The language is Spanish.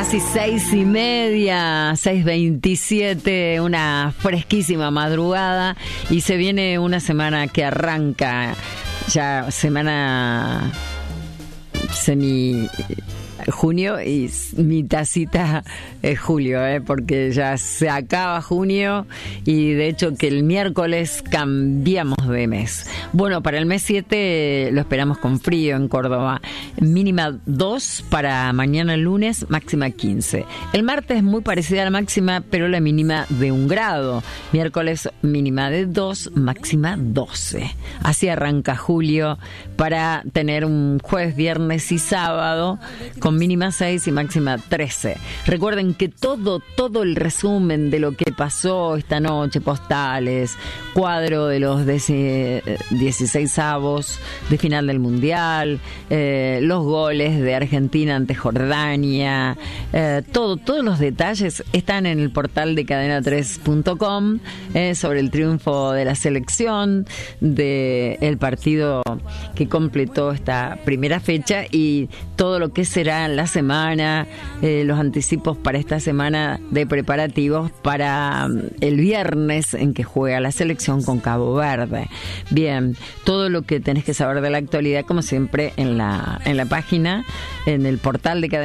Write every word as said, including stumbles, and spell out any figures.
Casi seis y media, seis veintisiete, una fresquísima madrugada y se viene una semana que arranca ya semana semi junio y mi tacita es julio, ¿eh? Porque ya se acaba junio y de hecho que el miércoles cambiamos de mes. Bueno, para el mes siete lo esperamos con frío en Córdoba. Mínima dos para mañana lunes, máxima quince. El martes muy parecida a la máxima, pero la mínima de un grado. Miércoles mínima de dos, máxima doce. Así arranca julio para tener un jueves, viernes y sábado con mínima seis y máxima trece. Recuerden que todo, todo el resumen de lo que pasó esta noche, postales, cuadro de los dieciséis avos de final del Mundial, eh, los goles de Argentina ante Jordania, eh, todo, todos los detalles están en el portal de cadena tres punto com eh, sobre el triunfo de la selección, del partido que completó esta primera fecha y todo lo que será la semana, eh, los anticipos para esta semana de preparativos para um, el viernes en que juega la selección con Cabo Verde. Bien, todo lo que tenés que saber de la actualidad, como siempre, en la, en la página, en el portal de Cadena